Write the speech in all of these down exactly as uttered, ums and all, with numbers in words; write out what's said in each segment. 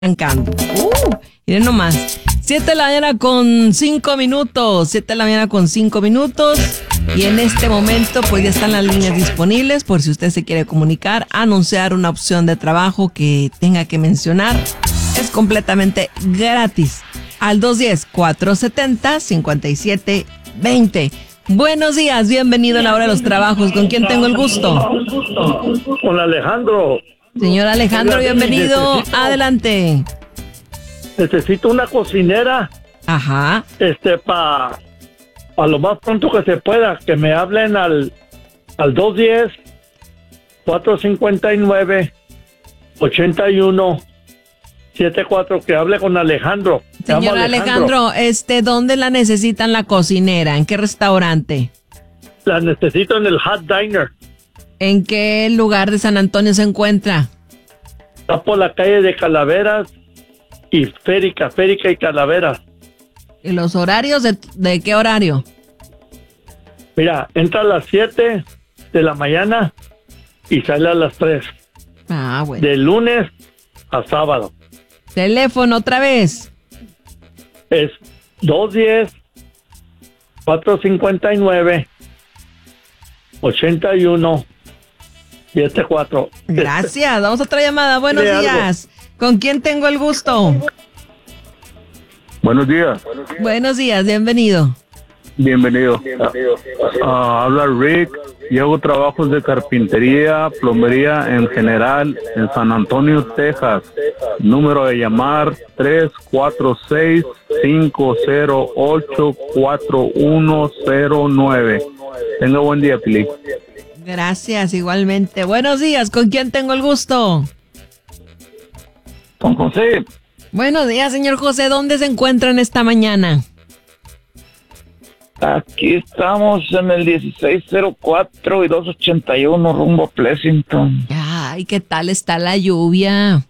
Arrancando. Uh, miren nomás. siete de la mañana con cinco minutos. siete de la mañana con cinco minutos. Y en este momento, pues ya están las líneas disponibles por si usted se quiere comunicar, anunciar una opción de trabajo que tenga que mencionar. Es completamente gratis. Al dos uno cero, cuatro siete cero, cinco siete dos cero. Buenos días, bienvenido a la hora de los trabajos. ¿Con quién tengo el gusto? Con Alejandro. Señor Alejandro, bienvenido. Necesito, Adelante. Necesito una cocinera. Ajá. Este, para pa lo más pronto que se pueda, que me hablen al, al dos uno cero, cuatro cinco nueve, ocho uno siete cuatro, que hable con Alejandro. Señor Alejandro. Alejandro, este, ¿dónde la necesitan la cocinera? ¿En qué restaurante? La necesito en el Hot Diner. ¿En qué lugar de San Antonio se encuentra? Está por la calle de Calaveras y Férica, Férica y Calaveras. ¿Y los horarios de, de qué horario? Mira, entra a las siete de la mañana y sale a las tres. Ah, bueno. De lunes a sábado. Teléfono otra vez. Es dos uno cero, cuatro cinco nueve, ocho uno siete cuatro. Gracias. Vamos a otra llamada. Buenos De días. Algo. ¿Con quién tengo el gusto? Buenos días. Buenos días, bienvenido. Bienvenido. Bienvenido. Uh, habla Rick. Yo hago trabajos de carpintería, plomería en general en San Antonio, Texas. Número de llamar tres cuatro seis, cinco cero ocho, cuatro uno cero nueve. Tenga buen día, Pili. Gracias, igualmente. Buenos días, ¿con quién tengo el gusto? Con José. Buenos días, señor José. ¿Dónde se encuentran esta mañana? Aquí estamos en el dieciséis cero cuatro y doscientos ochenta y uno rumbo a Pleasanton. Ay, ¿qué tal está la lluvia?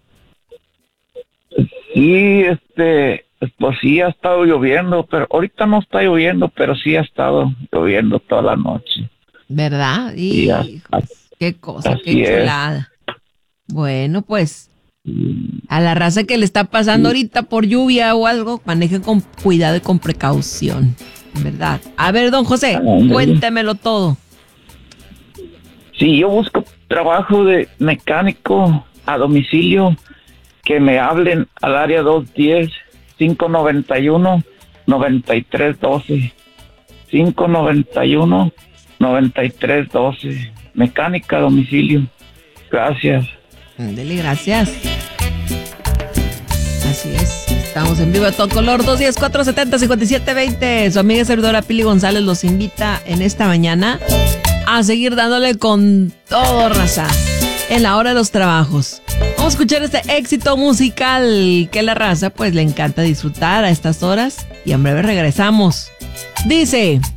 Sí, este, pues sí ha estado lloviendo, pero ahorita no está lloviendo, pero sí ha estado lloviendo toda la noche. ¿Verdad? Y sí, qué cosa, qué chulada. Es. Bueno, pues a la raza que le está pasando sí. ahorita por lluvia o algo, maneje con cuidado y con precaución, ¿verdad? A ver, don José, ah, cuéntemelo todo. Sí, yo busco trabajo de mecánico a domicilio, que me hablen al área dos uno cero, cinco nueve uno, nueve tres uno dos. cinco nueve uno, nueve tres uno dos. Mecánica a domicilio. Gracias. Dele gracias. Así es. Estamos en vivo a todo color. dos uno cero, cuatro siete cero, cinco siete dos cero. Su amiga y servidora Pili González los invita en esta mañana a seguir dándole con todo, raza, en la hora de los trabajos. Vamos a escuchar este éxito musical que la raza pues le encanta disfrutar a estas horas y en breve regresamos. Dice...